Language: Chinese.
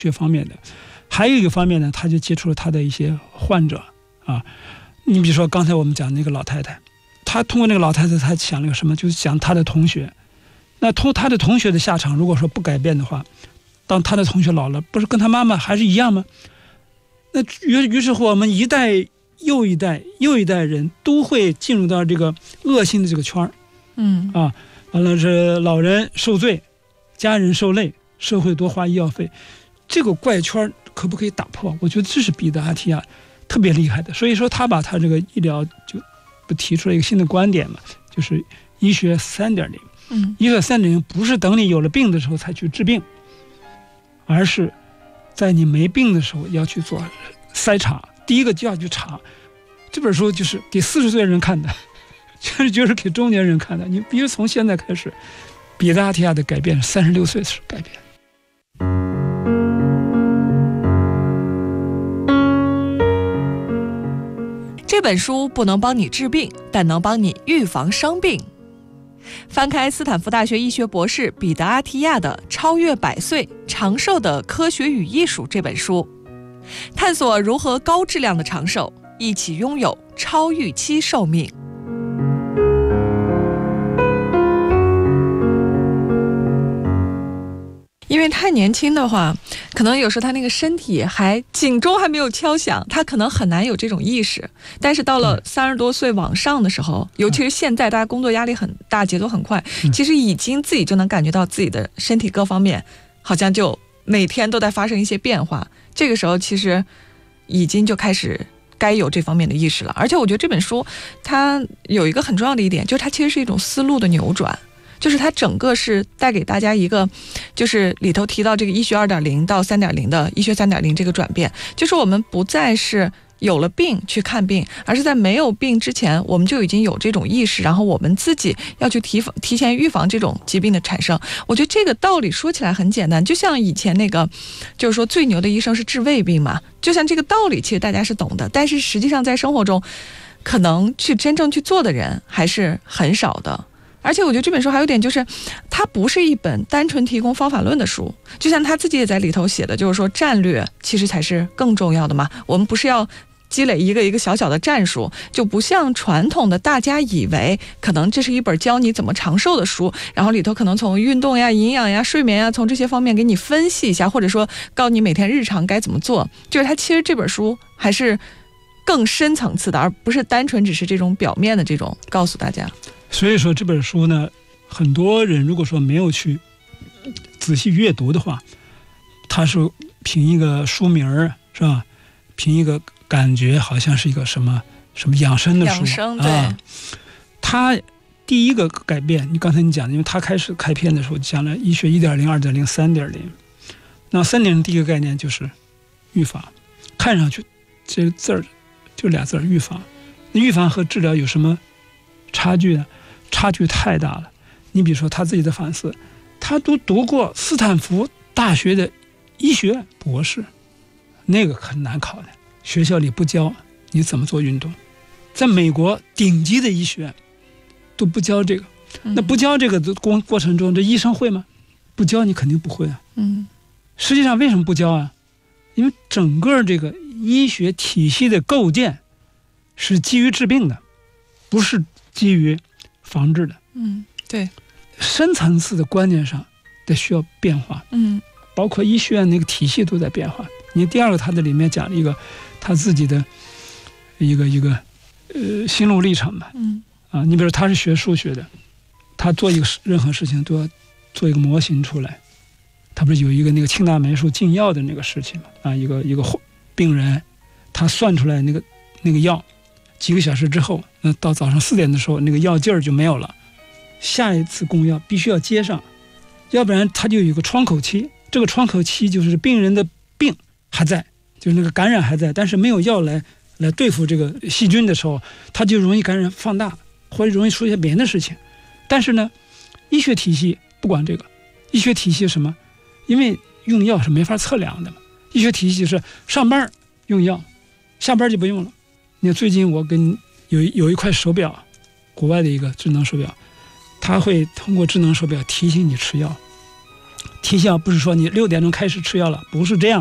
学方面的。还有一个方面呢，他就接触了他的一些患者啊。你比如说刚才我们讲那个老太太，他通过那个老太太，他想了个什么，就是讲他的同学。那他的同学的下场，如果说不改变的话，当他的同学老了，不是跟他妈妈还是一样吗？那于是乎，我们一代又一代人都会进入到这个恶性的这个圈儿。完了是老人受罪，家人受累，社会多花医药费，这个怪圈可不可以打破？我觉得这是彼得阿提亚特别厉害的。所以说他把他这个医疗就提出了一个新的观点嘛，就是医学 3.0。医学 3.0 不是等你有了病的时候才去治病，而是在你没病的时候要去做筛查。第一个就要去查。这本书就是给40岁的人看的，就是给中年人看的。你比如从现在开始，彼得阿提亚的改变是36岁是改变。 这本书不能帮你治病，但能帮你预防伤病。翻开斯坦福大学医学博士彼得阿提亚的《超越100岁长寿的科学与艺术》这本书，探索如何高质量的长寿，一起拥有超预期寿命。因为太年轻的话，可能有时候他那个身体警钟还没有敲响，他可能很难有这种意识。但是到了30多岁往上的时候，尤其是现在大家工作压力很大，节奏很快，其实已经自己就能感觉到自己的身体各方面好像就每天都在发生一些变化。这个时候其实已经就开始该有这方面的意识了。而且我觉得这本书它有一个很重要的一点，就是它其实是一种思路的扭转。就是它整个是带给大家一个，就是里头提到这个医学 2.0 到 3.0 的医学 3.0 这个转变，就是我们不再是有了病去看病，而是在没有病之前我们就已经有这种意识，然后我们自己要去提前预防这种疾病的产生。我觉得这个道理说起来很简单，就像以前那个就是说最牛的医生是治胃病嘛，就像这个道理其实大家是懂的，但是实际上在生活中可能去真正去做的人还是很少的。而且我觉得这本书还有一点就是，它不是一本单纯提供方法论的书，就像他自己也在里头写的，就是说战略其实才是更重要的嘛。我们不是要积累一个一个小小的战术，就不像传统的大家以为可能这是一本教你怎么长寿的书，然后里头可能从运动呀、营养呀、睡眠呀，从这些方面给你分析一下，或者说告诉你每天日常该怎么做。就是它其实这本书还是更深层次的，而不是单纯只是这种表面的这种告诉大家。 所以说这本书呢，很多人如果说没有去仔细阅读的话，他是凭一个书名是吧？凭一个感觉，好像是一个什么养生的书。 养生对。 他第一个改变，刚才你讲的，因为他开篇的时候讲了医学 1.0、2.0、3.0。那3.0第一个概念就是预防，看上去这个字儿就俩字儿预防。那预防和治疗有什么差距呢？差距太大了。你比如说他自己的反思，他都读过斯坦福大学的医学博士，那个很难考的，学校里不教你怎么做运动，在美国顶级的医学院都不教这个。那不教这个的过程中，这医生会吗？不教你肯定不会啊。实际上为什么不教啊？因为整个这个医学体系的构建是基于治病的，不是基于防治的。 对， 深层次的观念上得需要变化。包括医学院那个体系都在变化。你第二个，他在里面讲了一个他自己的一个心路历程吧。你比如他是学数学的，他做任何事情都要做一个模型出来。他不是有一个那个清大霉素禁药的那个事情嘛？一个病人，他算出来那个药，几个小时之后，到早上4点的时候，那个药劲儿就没有了，下一次供药必须要接上，要不然他就有一个窗口期。这个窗口期就是病人的病还在，就是那个感染还在，但是没有药来对付这个细菌的时候，他就容易感染放大，或者容易出现别的事情。但是呢，医学体系不管这个，医学体系是什么？因为用药是没法测量的嘛。医学体系是上班用药，下班就不用了。你最近我跟有一块手表，国外的一个智能手表，它会通过智能手表提醒你吃药， 提醒不是说你6点钟开始吃药了，不是这样。